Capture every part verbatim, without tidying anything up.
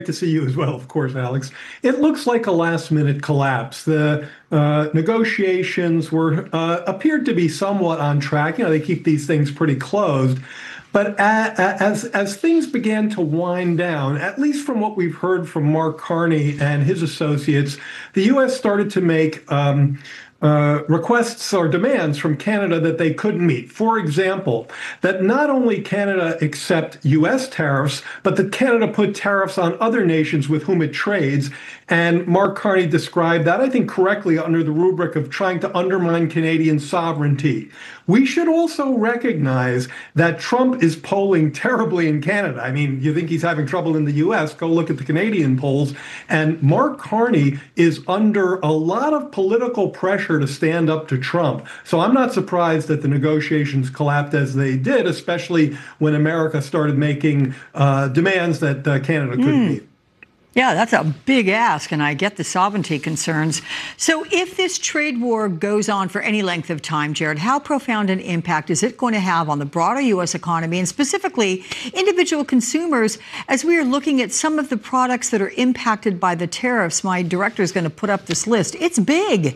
to see you as well, of course, Alex. It looks like a last-minute collapse. The uh, negotiations were uh, appeared to be somewhat on track. You know, they keep these things pretty closed. But a- a- as as things began to wind down, at least from what we've heard from Mark Carney and his associates, the U S started to make um, uh, requests or demands from Canada that they couldn't meet. For example, that not only Canada accept U S tariffs, but that Canada put tariffs on other nations with whom it trades. And Mark Carney described that, I think, correctly under the rubric of trying to undermine Canadian sovereignty. We should also recognize that Trump is polling terribly in Canada. I mean, you think he's having trouble in the U S, go look at the Canadian polls. And Mark Carney is under a lot of political pressure to stand up to Trump. So I'm not surprised that the negotiations collapsed as they did, especially when America started making uh, demands that uh, Canada couldn't meet. Yeah, that's a big ask, and I get the sovereignty concerns. So if this trade war goes on for any length of time, Jared, how profound an impact is it going to have on the broader U S economy and specifically individual consumers as we are looking at some of the products that are impacted by the tariffs? My director is going to put up this list. It's big.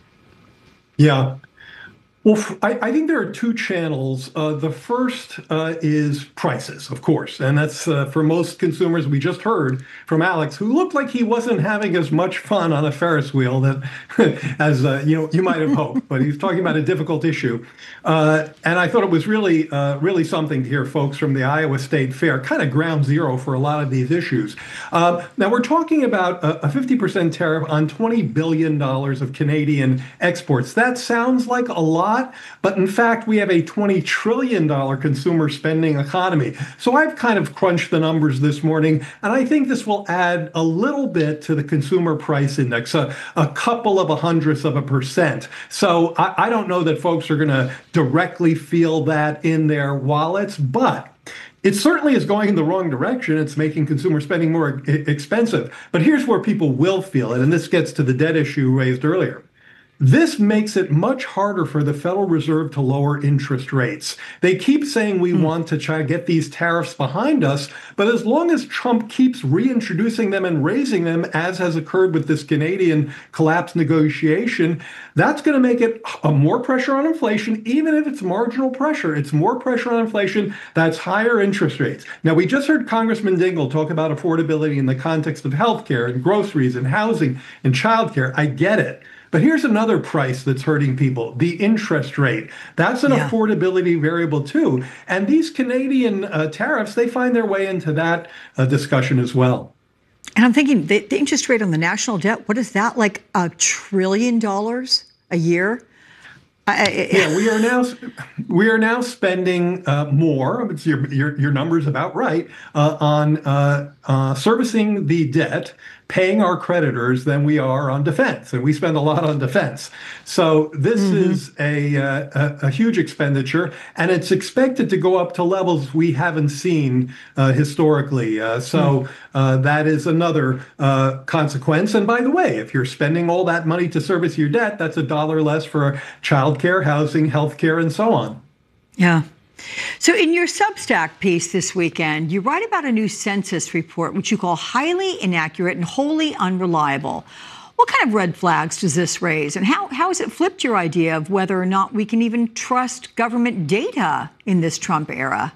Yeah. Well, I, I think there are two channels. Uh, the first uh, is prices, of course, and that's uh, for most consumers. We just heard from Alex, who looked like he wasn't having as much fun on a Ferris wheel that, as uh, you know, you might have hoped. But he was talking about a difficult issue, uh, and I thought it was really, uh, really something to hear folks from the Iowa State Fair, kind of ground zero for a lot of these issues. Uh, now we're talking about a, a fifty percent tariff on twenty billion dollars of Canadian exports. That sounds like a lot. But in fact, we have a twenty trillion dollars consumer spending economy. So I've kind of crunched the numbers this morning, and I think this will add a little bit to the consumer price index, a, a couple of a hundredths of a percent. So I, I don't know that folks are going to directly feel that in their wallets, but it certainly is going in the wrong direction. It's making consumer spending more e- expensive. But here's where people will feel it, and this gets to the debt issue raised earlier. This makes it much harder for the Federal Reserve to lower interest rates. They keep saying we mm. want to try to get these tariffs behind us, but as long as Trump keeps reintroducing them and raising them, as has occurred with this Canadian collapse negotiation, that's going to make it a more pressure on inflation, even if it's marginal pressure. It's more pressure on inflation. That's higher interest rates. Now, we just heard Congressman Dingell talk about affordability in the context of healthcare and groceries and housing and childcare. I get it. But here's another price that's hurting people, the interest rate. That's an yeah. affordability variable, too. And these Canadian uh, tariffs, they find their way into that uh, discussion as well. And I'm thinking the, the interest rate on the national debt, what is that, like a trillion dollars a year? I, yeah, we are now we are now spending uh, more. It's your, your your number's about right uh, on uh, uh, servicing the debt, paying our creditors than we are on defense, and we spend a lot on defense. So this mm-hmm. is a, uh, a a huge expenditure, and it's expected to go up to levels we haven't seen uh, historically. Uh, so uh, that is another uh, consequence. And by the way, if you're spending all that money to service your debt, that's a dollar less for childcare, housing, healthcare, and so on. Yeah. So in your Substack piece this weekend, you write about a new census report, which you call highly inaccurate and wholly unreliable. What kind of red flags does this raise? And how, how has it flipped your idea of whether or not we can even trust government data in this Trump era?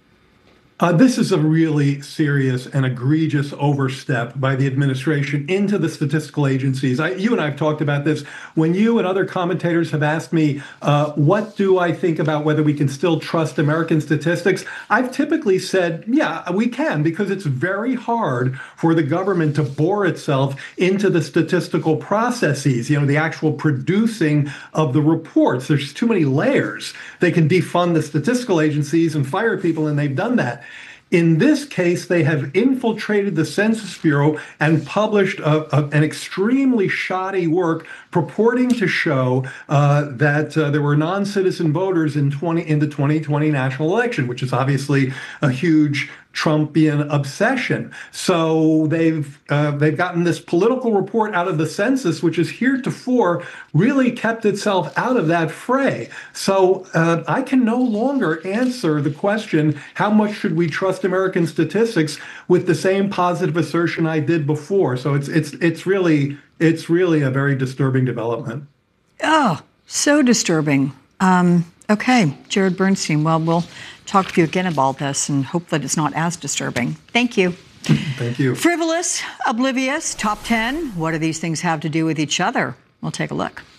Uh, this is a really serious and egregious overstep by the administration into the statistical agencies. I, you and I have talked about this. When you and other commentators have asked me, uh, what do I think about whether we can still trust American statistics? I've typically said, yeah, we can, because it's very hard for the government to bore itself into the statistical processes, you know, the actual producing of the reports. There's too many layers. They can defund the statistical agencies and fire people, and they've done that. In this case, they have infiltrated the Census Bureau and published a, a, an extremely shoddy work purporting to show uh, that uh, there were non-citizen voters in, twenty, in the twenty twenty national election, which is obviously a huge Trumpian obsession. So they've uh, they've gotten this political report out of the census, which has heretofore really kept itself out of that fray. So uh, I can no longer answer the question, how much should we trust American statistics, with the same positive assertion I did before. So it's it's it's really it's really a very disturbing development. Oh, so disturbing. Um, okay, Jared Bernstein. Well, we'll talk to you again about this and hope that it's not as disturbing. Thank you. Thank you. Frivolous, oblivious, top ten. What do these things have to do with each other? We'll take a look.